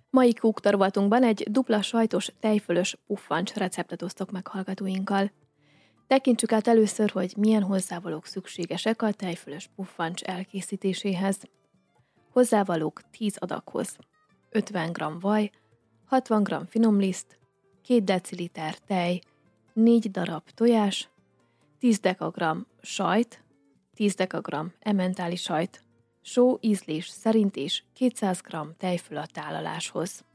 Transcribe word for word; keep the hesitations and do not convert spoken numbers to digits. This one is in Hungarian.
Mai kúktarvatunkban egy dupla sajtos tejfölös puffancs receptet osztok meg hallgatóinkkal. Tekintsük át először, hogy milyen hozzávalók szükségesek a tejfölös puffancs elkészítéséhez. Hozzávalók tíz adaghoz: ötven gramm vaj, hatvan gramm finomliszt, két deciliter tej, négy darab tojás, tíz dekagramm sajt, tíz dekagramm emmentáli sajt, só ízlés szerint és kétszáz gramm tejföl a tálaláshoz.